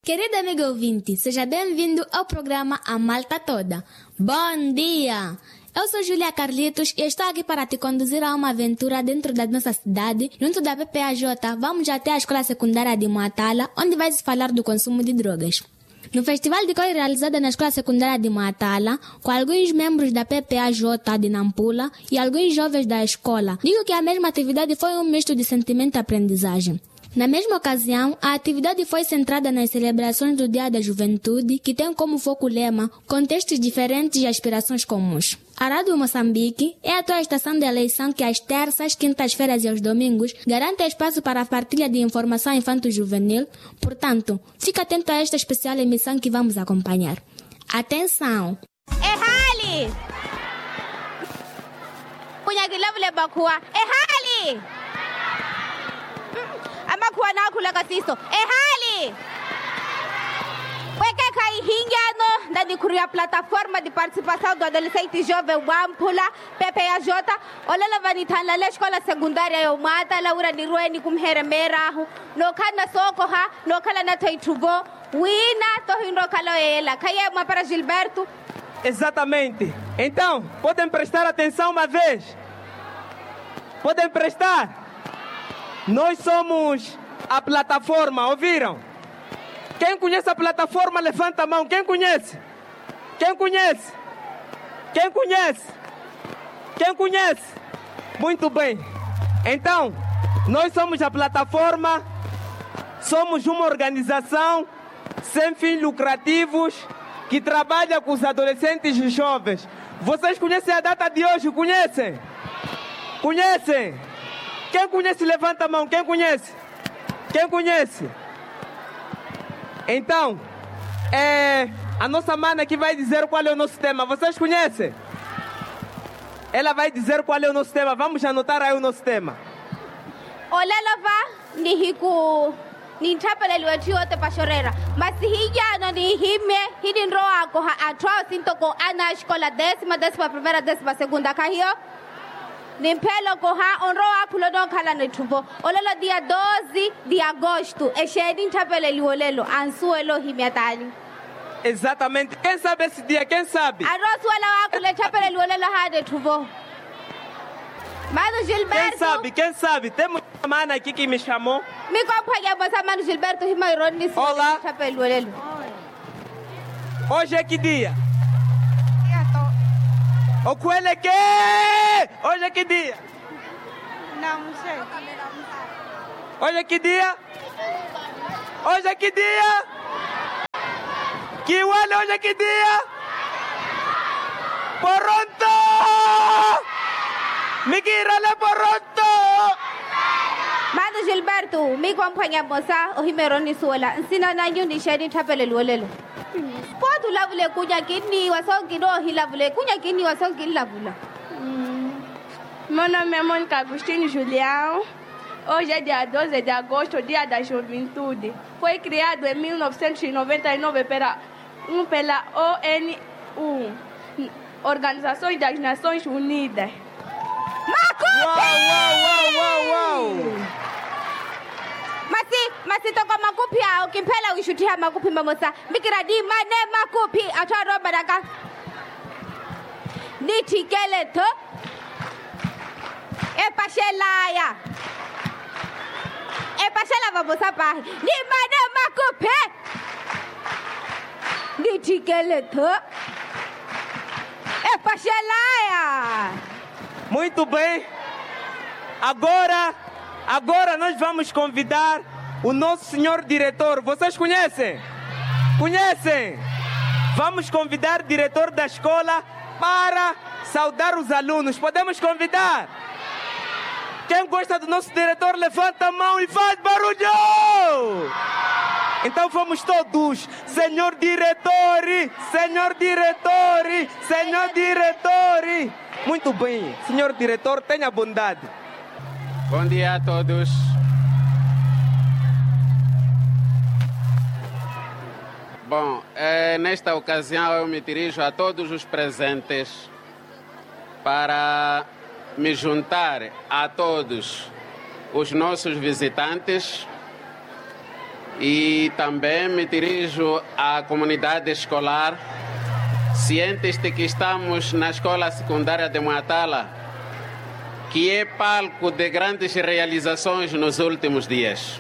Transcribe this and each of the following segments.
Querido amigo ouvinte, seja bem-vindo ao programa A Malta Toda. Bom dia! Eu sou Julia Carlitos e estou aqui para te conduzir a uma aventura dentro da nossa cidade. Junto da PPAJ, vamos até a Escola Secundária de Moatala, onde vai se falar do consumo de drogas. No festival de cor realizado na Escola Secundária de Moatala, com alguns membros da PPAJ de Nampula e alguns jovens da escola, digo que a mesma atividade foi um misto de sentimento e aprendizagem. Na mesma ocasião, a atividade foi centrada nas celebrações do Dia da Juventude, que tem como foco o lema Contextos diferentes e aspirações comuns. A Rádio Moçambique é a atual estação de eleição que às terças, quintas-feiras e aos domingos garante espaço para a partilha de informação infanto-juvenil. Portanto, fique atento a esta especial emissão que vamos acompanhar. Atenção! Ehali! Kunyagilavule bakua. Ehali! Amakua na kula kasiso. Ehali! Weke kai hingano da dikuria plataforma de participação do adolescente jovem Wampula PPAJ. Olala vanitana la escola secundária eu mata Laura ni rueni kumheremera no kana soko ha no kala na toitubo wina to hindo kalo ela kaya uma para Gilberto. Exatamente. Então, podem prestar atenção uma vez? Podem prestar? Nós somos a plataforma, ouviram? Quem conhece a plataforma, levanta a mão. Quem conhece? Quem conhece? Quem conhece? Quem conhece? Muito bem. Então, nós somos a plataforma, somos uma organização sem fins lucrativos que trabalha com os adolescentes e jovens. Vocês conhecem a data de hoje? Conhecem? Conhecem? Quem conhece, levanta a mão. Quem conhece? Quem conhece? Então, a nossa mana que vai dizer qual é o nosso tema. Vocês conhecem? Ela vai dizer qual é o nosso tema. Vamos anotar aí o nosso tema. Olalava ni hiku ni ntapele wetu wote pashorera. Masi hija ni hime hidi nroa ko atwa sintoko ana escola 10ª, 11ª, 12ª kahio. Nimpelo koha onroa pulodo kala netubo. Olala dia 12 de agosto. Eshedi ntapele liolelo ansuelo himiatali. Exatamente. Quem sabe esse dia? Quem sabe? Arroz wala wakule ntapele liolelo hade tubo. Mano Gilberto. Quem sabe? Quem sabe? Tem uma mana aqui que me chamou. Me acompanha você, Mano Gilberto, rima irônia. Olá. Ntapele liolelo. Hoje é que dia? O coelho é que? Hoje é que dia? Não sei. Hoje é que dia? Hoje é que dia? Que olha, hoje é que dia? Pronto! Migira le pronto! Mano Gilberto, me acompanha você, o rimeroni suela. Ensina na yuni shedi ntapele liolelo. Pode lavule kunya kini wasongi no hilavule kunya kini wasongi lavula. Meu nome é Mônica Agostinho Julião. Hoje é dia 12 de agosto, Dia da Juventude. Foi criado em 1999 pela ONU, Organização das Nações Unidas. Uau! Masi toko makupi au kimpela ushutia makupi mamosa. Mikira di mane makupi atwa baraka. Niti keleto. E pashelaya. E pashela mamosa pa. Ni mane makupi. Niti keleto. E pashelaya. Muito bem. Agora nós vamos convidar o nosso senhor diretor. Vocês conhecem? Conhecem? Vamos convidar o diretor da escola para saudar os alunos. Podemos convidar? Quem gosta do nosso diretor, levanta a mão e faz barulho! Então vamos todos. Senhor diretor! Senhor diretor! Senhor diretor! Muito bem. Senhor diretor, tenha bondade. Bom dia a todos. Bom, nesta ocasião eu me dirijo a todos os presentes para me juntar a todos os nossos visitantes e também me dirijo à comunidade escolar, cientes de que estamos na escola secundária de Moatala, que é palco de grandes realizações nos últimos dias.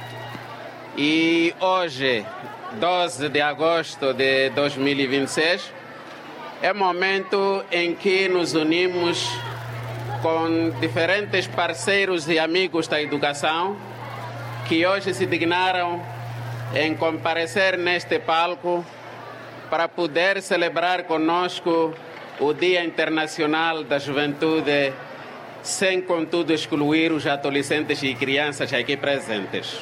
E hoje, 12 de agosto de 2026, é momento em que nos unimos com diferentes parceiros e amigos da educação que hoje se dignaram em comparecer neste palco para poder celebrar conosco o Dia Internacional da Juventude, sem contudo excluir os adolescentes e crianças aqui presentes.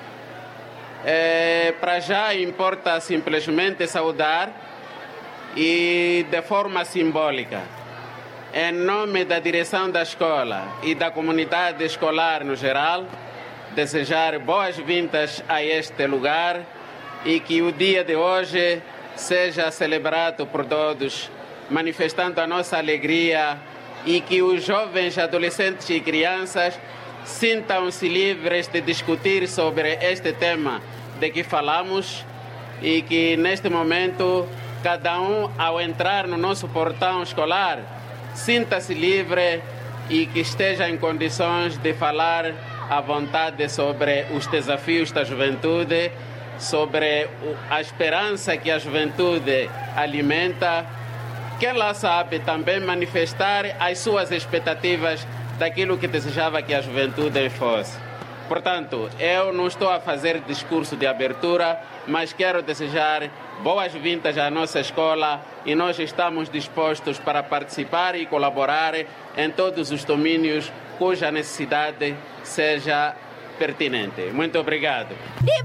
Para já importa simplesmente saudar e de forma simbólica, em nome da direção da escola e da comunidade escolar no geral, desejar boas-vindas a este lugar e que o dia de hoje seja celebrado por todos, manifestando a nossa alegria e que os jovens, adolescentes e crianças sintam-se livres de discutir sobre este tema de que falamos e que neste momento cada um, ao entrar no nosso portão escolar, sinta-se livre e que esteja em condições de falar à vontade sobre os desafios da juventude, sobre a esperança que a juventude alimenta. Quem lá sabe também manifestar as suas expectativas daquilo que desejava que a juventude fosse. Portanto, eu não estou a fazer discurso de abertura, mas quero desejar boas-vindas à nossa escola e nós estamos dispostos para participar e colaborar em todos os domínios cuja necessidade seja pertinente. Muito obrigado.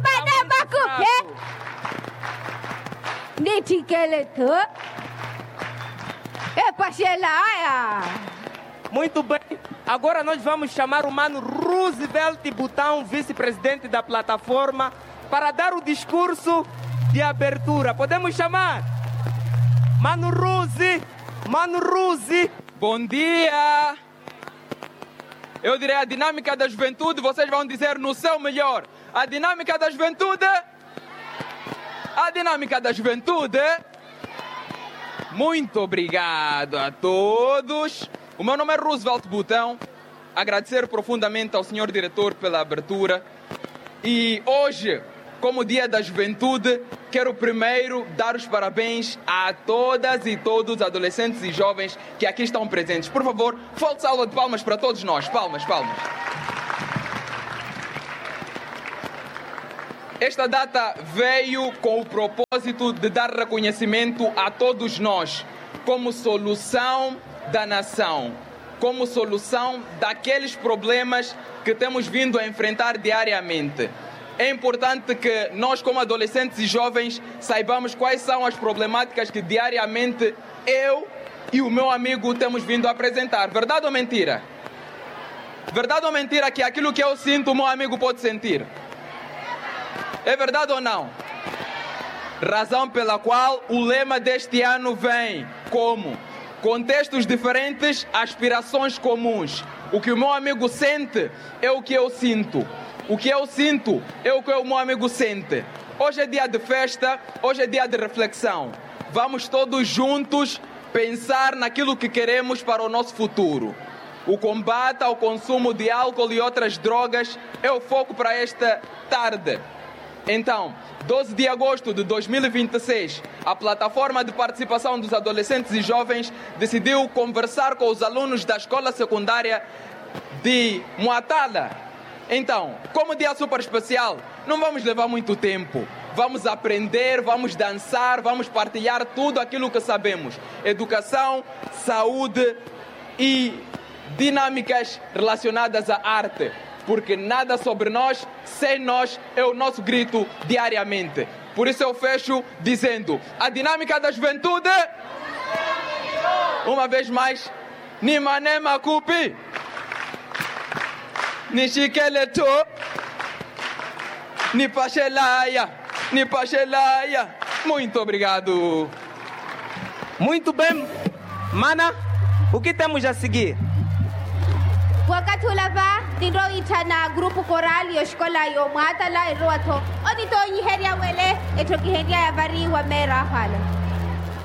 Muito bem. Agora nós vamos chamar o Mano Roosevelt Botão, vice-presidente da plataforma, para dar o discurso de abertura. Podemos chamar? Mano Ruzi! Mano Ruzi! Bom dia! Eu direi a dinâmica da juventude, vocês vão dizer no seu melhor. A dinâmica da juventude? A dinâmica da juventude? Muito obrigado a todos. O meu nome é Roosevelt Botão. Agradecer profundamente ao senhor diretor pela abertura. E hoje, como Dia da Juventude, quero primeiro dar os parabéns a todas e todos os adolescentes e jovens que aqui estão presentes. Por favor, forte salva de palmas para todos nós. Palmas, palmas. Esta data veio com o propósito de dar reconhecimento a todos nós como solução da nação, como solução daqueles problemas que temos vindo a enfrentar diariamente. É importante que nós, como adolescentes e jovens, saibamos quais são as problemáticas que diariamente eu e o meu amigo temos vindo a apresentar. Verdade ou mentira? Verdade ou mentira que aquilo que eu sinto, o meu amigo pode sentir? É verdade ou não? Razão pela qual o lema deste ano vem como contextos diferentes, aspirações comuns. O que o meu amigo sente é o que eu sinto. O que eu sinto é o que o meu amigo sente. Hoje é dia de festa, hoje é dia de reflexão. Vamos todos juntos pensar naquilo que queremos para o nosso futuro. O combate ao consumo de álcool e outras drogas é o foco para esta tarde. Então, 12 de agosto de 2026, a plataforma de participação dos adolescentes e jovens decidiu conversar com os alunos da escola secundária de Moatala. Então, como dia super especial, não vamos levar muito tempo. Vamos aprender, vamos dançar, vamos partilhar tudo aquilo que sabemos. Educação, saúde e dinâmicas relacionadas à arte. Porque nada sobre nós, sem nós, é o nosso grito diariamente. Por isso eu fecho dizendo, a dinâmica da juventude, uma vez mais, Nimanema Kupi, Nishikeleto, Nipachelaya. Muito obrigado. Muito bem. Mana, o que temos a seguir? Wakati ulava Tindro itana grupo coral yo escola yo matala roato. Oni to nyiheria wele eto kiheria ya vari wa mera hala.